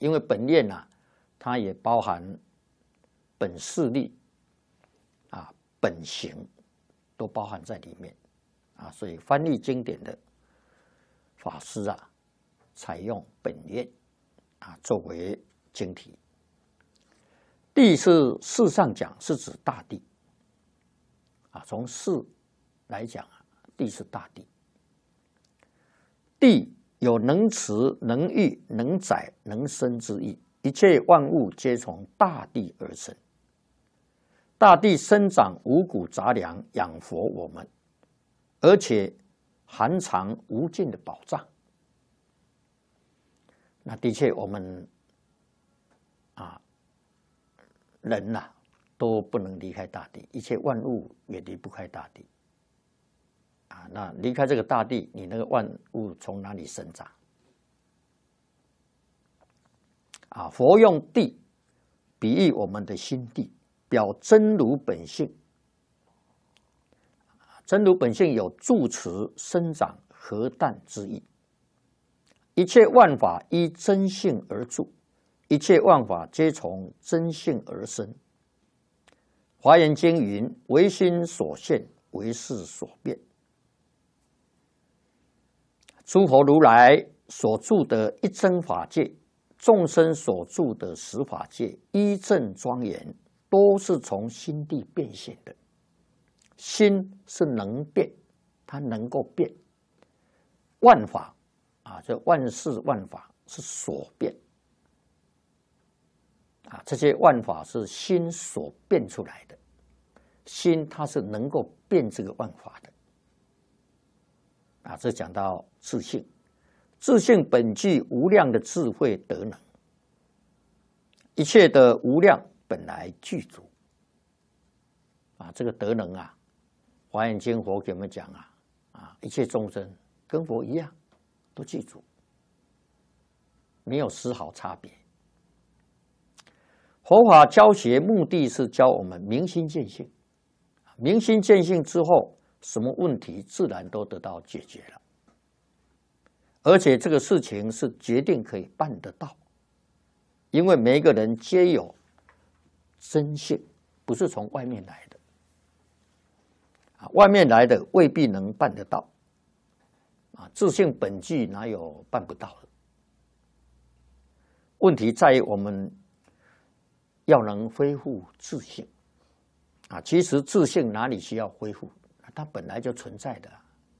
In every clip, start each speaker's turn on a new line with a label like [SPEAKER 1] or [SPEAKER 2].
[SPEAKER 1] 因为本愿啊，它也包含本事力啊、本行，都包含在里面啊。所以翻译经典的法师啊，采用本愿啊作为经题。地是事上讲是指大地啊，从事来讲啊，地是大地。地有能持、能育、能载、能生之意，一切万物皆从大地而生。大地生长五谷杂粮，养活我们，而且含藏无尽的宝藏。那的确，我们人呐，都不能离开大地，一切万物也离不开大地。那离开这个大地，你那个万物从哪里生长？佛用地比喻我们的心地，表真如本性。真如本性有住持、生长、和淡之意。一切万法依真性而住，一切万法皆从真性而生。华严经云：唯心所现，唯识所变。诸佛如来所住的一真法界，众生所住的十法界，一正庄严，都是从心地变现的。心是能变，它能够变。万法这万事万法是所变这些万法是心所变出来的。心它是能够变这个万法的这讲到自性，自性本具无量的智慧德能，一切的无量本来具足这个德能华严经佛给我们讲一切众生跟佛一样，都具足，没有丝毫差别。佛法教学目的是教我们明心见性，明心见性之后，什么问题自然都得到解决了，而且这个事情是决定可以办得到，因为每一个人皆有真性，不是从外面来的外面来的未必能办得到自性本具哪有办不到的？问题在于我们要能恢复自性其实自性哪里需要恢复？它本来就存在的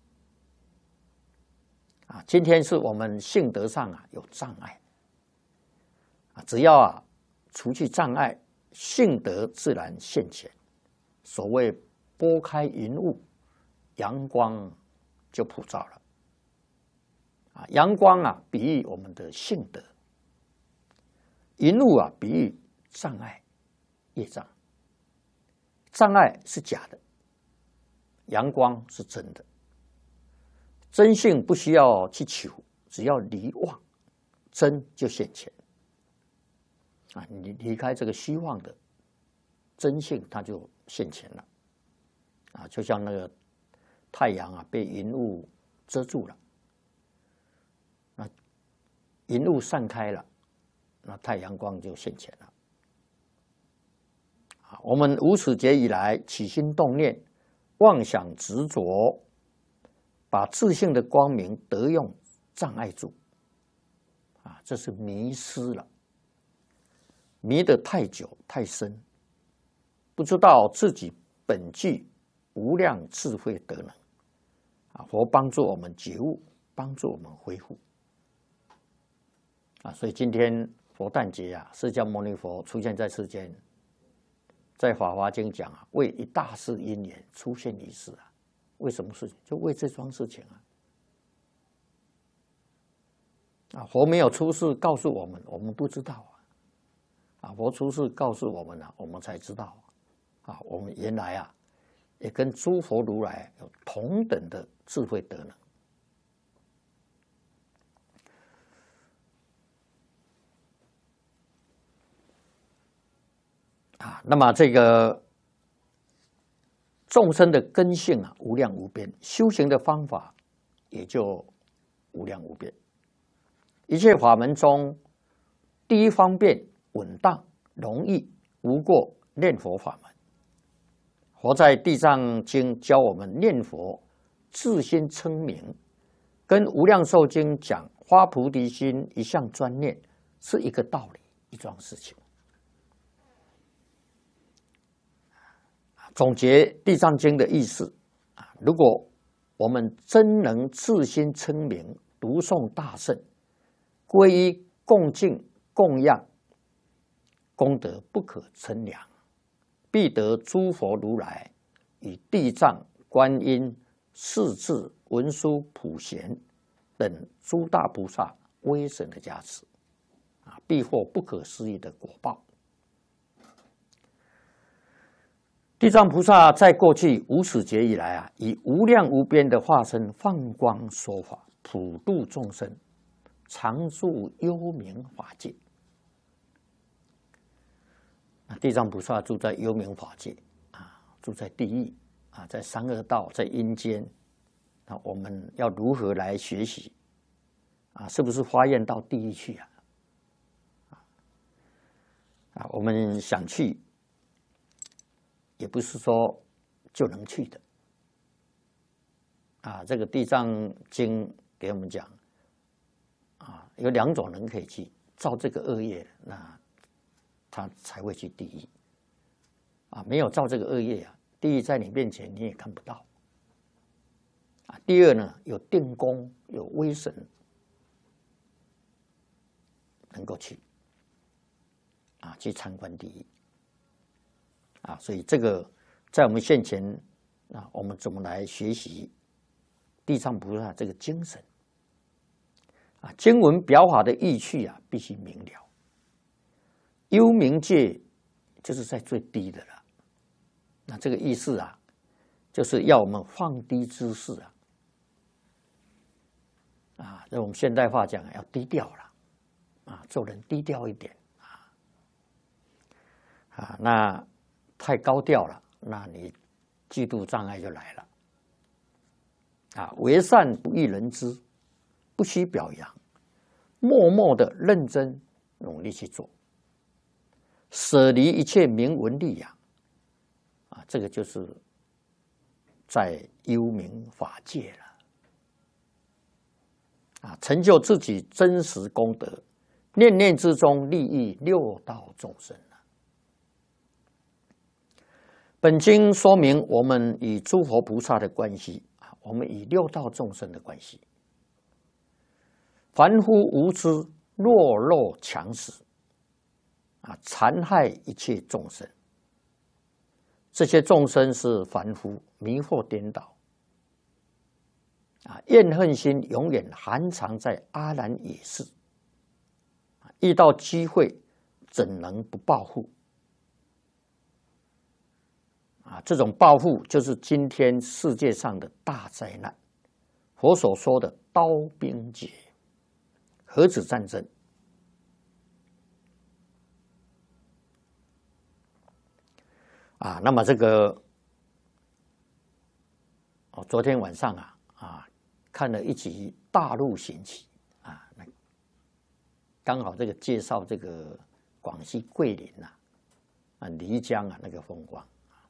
[SPEAKER 1] 今天是我们性德上有障碍只要除去障碍，性德自然现前。所谓拨开云雾，阳光就普照了阳光比喻我们的性德，云雾比喻障碍、业障。障碍是假的，阳光是真的。真性不需要去求，只要离妄，真就现前你离开这个虚妄的真性，它就现前了就像那个太阳被云雾遮住了，那云雾散开了，那太阳光就现前了我们无始劫以来起心动念，妄想执着，把自性的光明得用障碍住这是迷失了，迷得太久太深，不知道自己本具无量智慧德能佛帮助我们觉悟，帮助我们恢复所以今天佛诞节释迦牟尼佛出现在世间，在《法华经》讲为一大事因缘出现于世为什么事情？就为这桩事情佛没有出世告诉我们，我们不知道佛出世告诉我们我们才知道我们原来也跟诸佛如来有同等的智慧德能那么这个众生的根性无量无边，修行的方法也就无量无边。一切法门中第一方便、稳当、容易，无过念佛法门。佛在《地藏经》教我们念佛，自心称名，跟《无量寿经》讲发菩提心，一向专念，是一个道理，一桩事情。总结《地藏经》的意思如果我们真能自心称名，读诵大圣，皈依恭敬供养，功德不可称量，必得诸佛如来与地藏、观音、势至、文殊、普贤等诸大菩萨威神的加持必获不可思议的果报。地藏菩萨在过去无始劫以来以无量无边的化身放光说法，普度众生，常住幽冥法界。地藏菩萨住在幽冥法界住在地狱在三恶道，在阴间。那我们要如何来学习是不是发愿到地狱去我们想去，也不是说就能去的这个《地藏经》给我们讲有2种人可以去，造这个恶业，那他才会去地狱没有造这个恶业地狱在你面前你也看不到第二呢，有定功有威神能够去去参观地狱所以这个在我们现前我们怎么来学习地藏菩萨这个精神经文表法的意趣必须明了。幽冥界就是在最低的了，那这个意思就是要我们放低姿势那我们现代化讲要低调了做人低调一点那太高调了，那你嫉妒障碍就来了为善不欲人知，不需表扬，默默的认真努力去做，舍离一切名闻利养这个就是在幽冥法界了成就自己真实功德，念念之中利益六道众生本经说明我们与诸佛菩萨的关系我们与六道众生的关系。凡夫无知，弱肉强食残害一切众生。这些众生是凡夫，迷惑颠倒怨恨心永远含藏在阿难也是遇到机会怎能不报复这种报复就是今天世界上的大灾难。佛所说的刀兵劫，核子战争那么这个昨天晚上看了一集《大陆寻奇》刚好这个介绍这个广西桂林漓江那个风光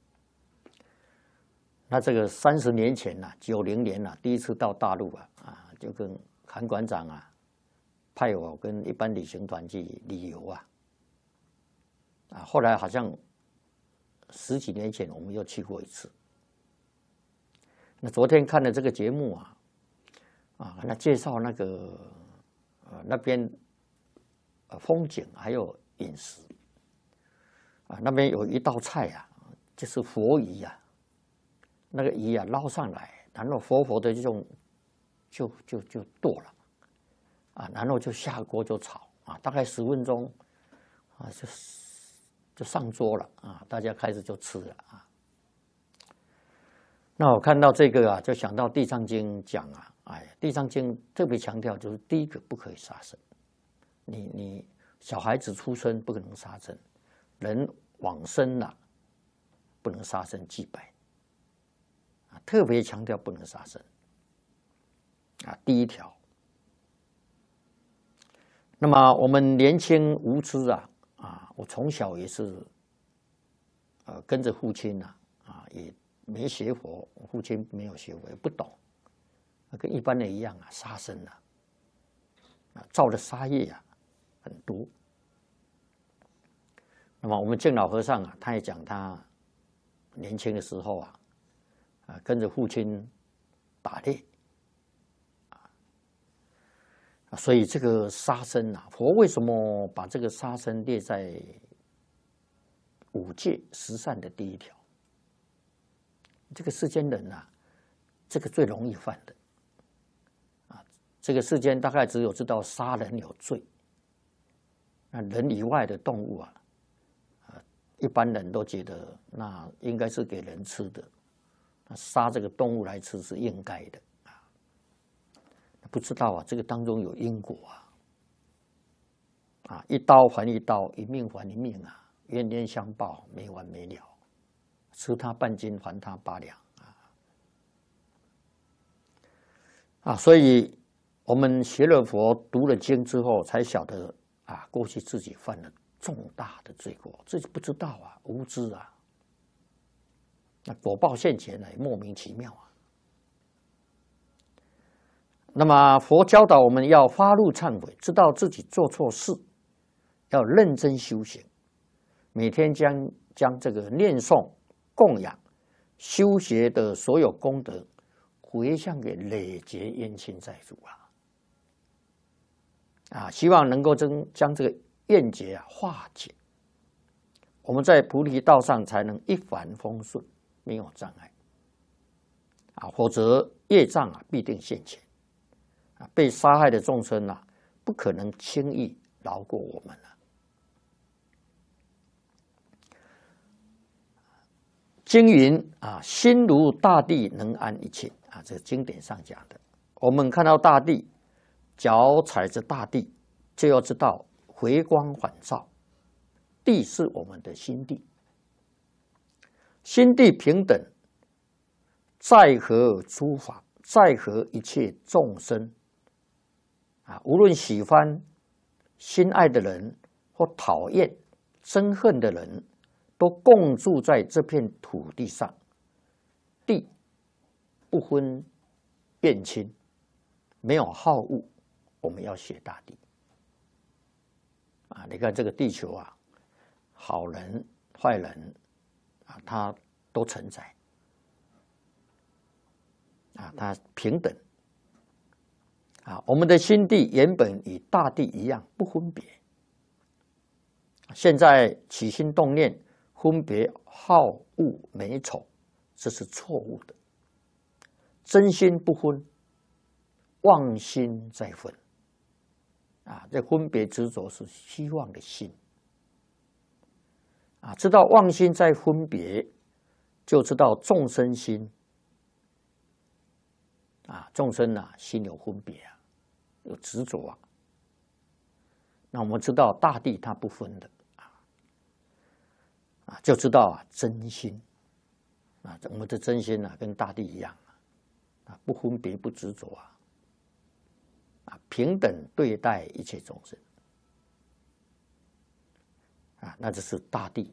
[SPEAKER 1] 那这个30年前90年第一次到大陆就跟韩馆长派我跟一般旅行团去旅游后来好像10几年前我们又去过一次。那昨天看了这个节目那介绍那个那边风景还有饮食那边有一道菜就是佛鱼那个鱼捞上来，然后活的就剁了然后就下锅就炒大概10分钟就上桌了大家开始就吃了那我看到这个就想到《地藏经》讲《地藏经》特别强调就是第一个不可以杀生，你小孩子出生不可能杀生，人往生了不能杀生祭拜特别强调不能杀生第一条。 那么我们年轻无知我从小也是跟着父亲也没学佛，父亲没有学佛，也不懂，跟一般人一样杀生造的杀业很多。那么我们净老和尚他也讲他年轻的时候跟着父亲打猎所以这个杀生佛为什么把这个杀生列在五戒十善的第一条？这个世间人这个最容易犯的这个世间大概只有知道杀人有罪，那人以外的动物一般人都觉得那应该是给人吃的，那杀这个动物来吃是应该的不知道这个当中有因果一刀还一刀，一命还一命冤冤相报没完没了，吃他半斤还他8两所以我们学了佛读了经之后才晓得过去自己犯了重大的罪过，自己不知道无知那果报现前也莫名其妙那么佛教导我们要发怒忏悔，知道自己做错事，要认真修行，每天将这个念诵、供养、修学的所有功德回向给累劫冤亲债主希望能够将这个怨结化解，我们在菩提道上才能一帆风顺，没有障碍否则业障必定现前被杀害的众生不可能轻易饶过我们经云心如大地能安一切这经典上讲的。我们看到大地，脚踩着大地，就要知道回光返照，地是我们的心地，心地平等，在合诸法，在合一切众生无论喜欢、心爱的人或讨厌、憎恨的人，都共住在这片土地上。地不分辨亲，没有好恶，我们要学大地你看这个地球好人坏人它都存在它平等我们的心地原本与大地一样不分别，现在起心动念分别好恶美丑，这是错误的。真心不分，妄心在分这分别执着是希望的心知道妄心在分别，就知道众生心众生心有分别有执着那我们知道大地它不分的就知道真心我们的真心跟大地一样不分别不执着平等对待一切众生那这是大地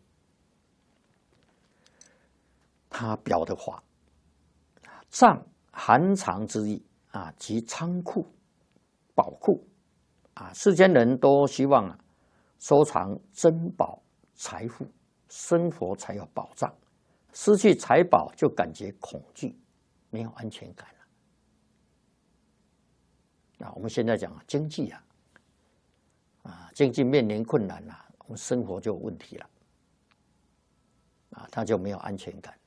[SPEAKER 1] 它表的法。藏含藏之意即仓库宝库世间人都希望收藏珍宝财富，生活才有保障，失去财宝就感觉恐惧，没有安全感我们现在讲经济经济面临困难我们生活就有问题了他就没有安全感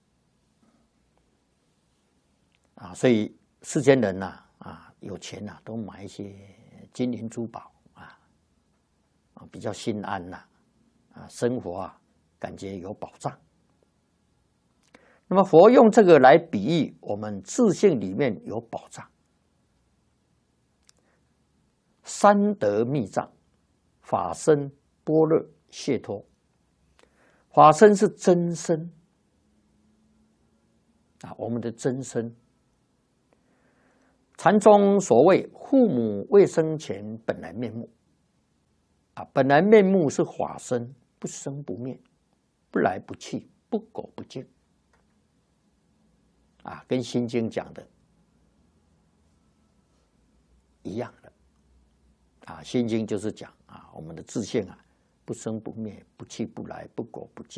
[SPEAKER 1] 所以世间人有钱都买一些金银珠宝比较心安生活感觉有保障。那么佛用这个来比喻我们自性里面有保障。三德密藏，法身、般若、解脱。法身是真身我们的真身。禅宗所谓父母未生前本来面目， 本来面目是法身，不生不灭，不来不去，不垢不净。跟《心经》讲的一样的。《心经》就是讲我们的自性不生不灭，不去不来，不垢不净。